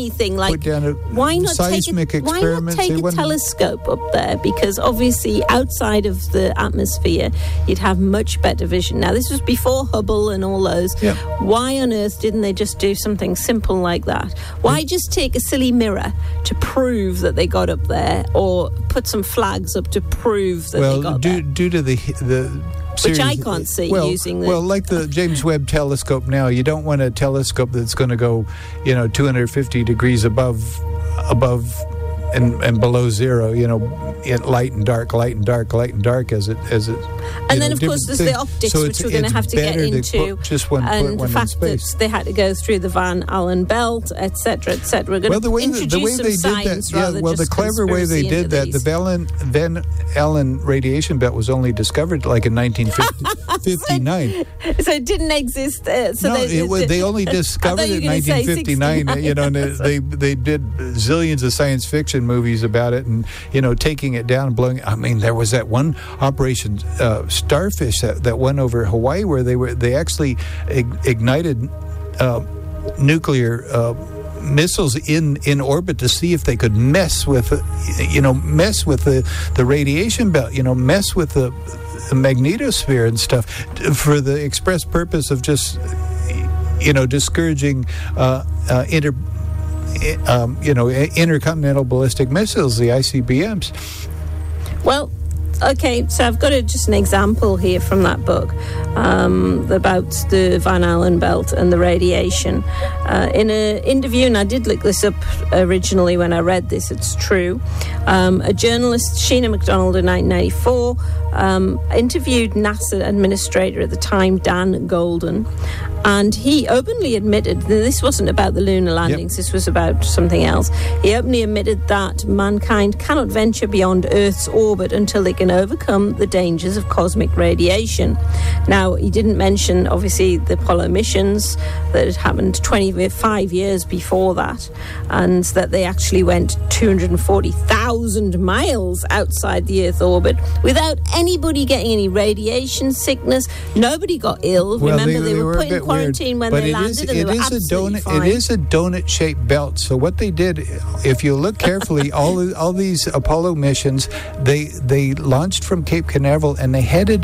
anything like, put down a why not seismic take a telescope up there? Because obviously outside of the atmosphere, you'd have much better vision. Now, this was before Hubble and all those. Yeah. Why on earth didn't they just do something simple like that? Why just take a silly mirror to prove that they got up there, or put some flags up to prove that they got there? Due to the series, which I can't see using the... Well, like the James Webb telescope now, you don't want a telescope that's going to go, 250 degrees above and below zero, light and dark as it and then of course there's the optics, so which we're going to have to get into, and the fact that they had to go through the Van Allen belt, etc. We're going to introduce some science rather than just the clever way they did that, the Van Allen radiation belt was only discovered like in 1959. So it didn't exist. They only discovered it in 1959. And they did zillions of science fiction movies about it, and taking it down and blowing. I mean, there was that one Operation Starfish that went over Hawaii, where they actually ignited nuclear missiles in orbit to see if they could mess with the radiation belt, mess with the magnetosphere and stuff, for the express purpose of just discouraging intercontinental ballistic missiles, the ICBMs. Well, okay, so I've got just an example here from that book about the Van Allen belt and the radiation. In an interview, and I did look this up originally when I read this, it's true, a journalist, Sheena McDonald, in 1994, interviewed NASA administrator at the time, Dan Golden, and he openly admitted that this wasn't about the lunar landings, this was about something else. He openly admitted that mankind cannot venture beyond Earth's orbit until they can overcome the dangers of cosmic radiation. Now, he didn't mention, obviously, the Apollo missions that had happened 25 years before that, and that they actually went 240,000 miles outside the Earth orbit without anybody getting any radiation sickness. Nobody got ill. Well, Remember, they were put in quarantine when they landed, and they were absolutely fine. It is a donut-shaped belt. So what they did, if you look carefully, all these Apollo missions, they launched from Cape Canaveral and they headed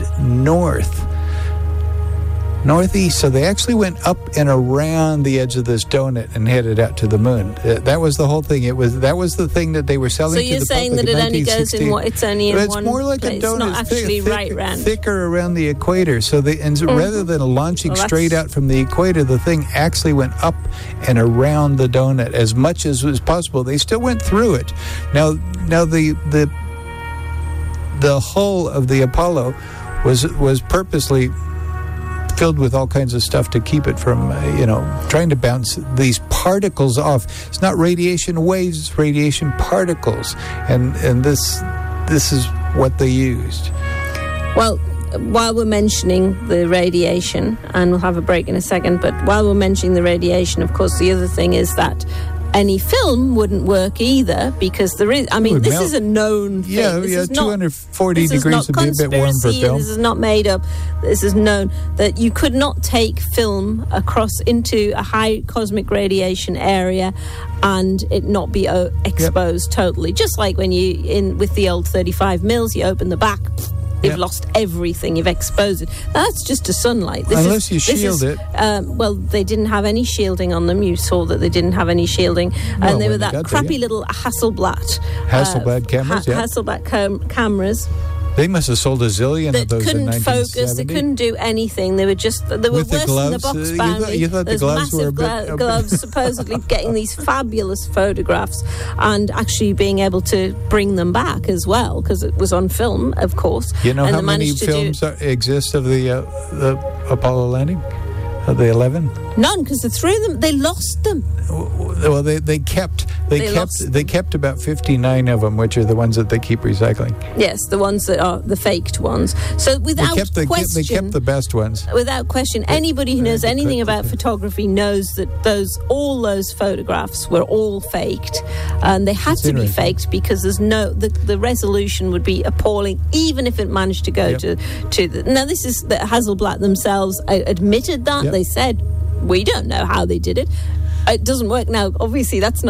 northeast, so they actually went up and around the edge of this donut and headed out to the moon. That was the whole thing. That was the thing that they were selling to the public. So you're saying that it only goes in it's only in one more like place. A donut. It's not actually right round. Thicker around the equator. So rather than launching straight out from the equator, the thing actually went up and around the donut as much as was possible. They still went through it. Now the hull of the Apollo was purposely filled with all kinds of stuff to keep it from, trying to bounce these particles off. It's not radiation waves, it's radiation particles. And this is what they used. Well, while we're mentioning the radiation, and we'll have a break in a second, but while we're mentioning the radiation, of course, the other thing is that any film wouldn't work either, because this is a known thing. Yeah, 240 degrees would be a bit warm for film. This is not made up. This is known that you could not take film across into a high cosmic radiation area and it not be exposed totally. Just like when with the old 35 mils, you open the back, you've lost everything. You've exposed it. That's just to sunlight. Unless you shield it. Well, they didn't have any shielding on them. You saw that they didn't have any shielding. And they were that crappy little Hasselblad cameras, Hasselblad cameras. They must have sold a zillion of those in 1970. They couldn't focus. They couldn't do anything. They were worse than the box boundary. You thought the gloves were gloves supposedly getting these fabulous photographs and actually being able to bring them back as well, because it was on film, of course. You know how many films exist of the Apollo landing? Of the 11? None, because they threw them. They lost them. Well, they kept about 59 of them, which are the ones that they keep recycling. Yes, the ones that are the faked ones. So without question, they kept the best ones. Without question, anybody who knows anything about photography knows that all those photographs were all faked, and they had to be faked because there's the resolution would be appalling, even if it managed to go to the. Now this is that Hasselblad themselves admitted that. They said, we don't know how they did it. It doesn't work. Now, obviously, that's not